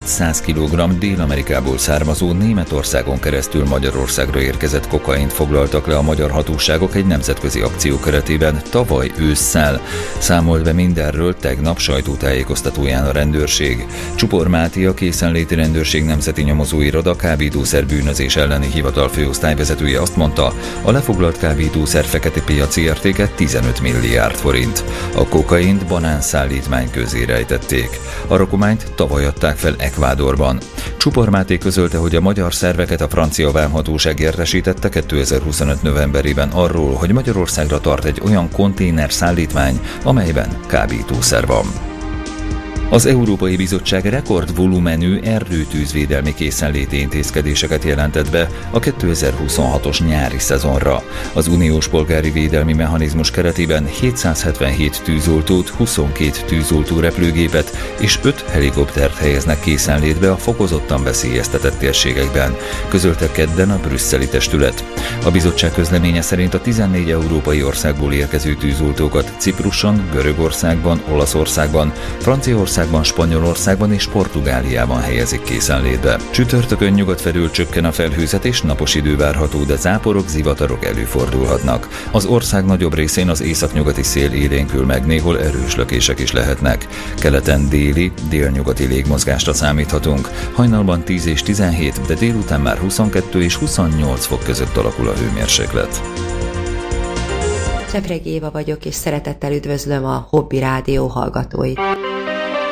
500 kg Dél-Amerikából származó, Németországon keresztül Magyarországra érkezett kokaint foglaltak le a magyar hatóságok egy nemzetközi akció keretében tavaly ősszel. Számolt be mindenről tegnap sajtótájékoztatóján a rendőrség. Csupor Máté, a Készenléti Rendőrség Nemzeti Nyomozóiroda kábítószer bűnözés elleni hivatal főosztályvezetője azt mondta, a lefoglalt kábítószer fekete piaci értéke 15 milliárd forint. A kokaint banánszállítmány közé rejtették. A rakományt tavaly adták fel Ekvádorban. Csupor Máté közölte, hogy a magyar szerveket a francia vámhatóság értesítette 2025 novemberében arról, hogy Magyarországra tart egy olyan konténer szállítmány, amelyben kábítószer van. Az Európai Bizottság rekordvolumenű erdőtűzvédelmi készenléti intézkedéseket jelentett be a 2026-os nyári szezonra. Az uniós polgári védelmi mechanizmus keretében 777 tűzoltót, 22 tűzoltó repülőgépet és 5 helikoptert helyeznek készenlétbe a fokozottan veszélyeztetett térségekben, közölte kedden a brüsszeli testület. A bizottság közleménye szerint a 14 európai országból érkező tűzoltókat Cipruson, Görögországban, Olaszországban, Franciaországban, Spanyolországban és Portugáliában helyezik készenlétbe. Csütörtökön nyugat felől csökken a felhőzet és napos idő várható, de záporok, zivatarok előfordulhatnak. Az ország nagyobb részén az északnyugati szél élénkül meg, néhol erős lökések is lehetnek. Keleten déli, délnyugati légmozgásra számíthatunk. Hajnalban 10 és 17, de délután már 22 és 28 fok között alakul a hőmérséklet. Csepregi Éva vagyok, és szeretettel üdvözlöm a Hobby Rádió hallgatóit.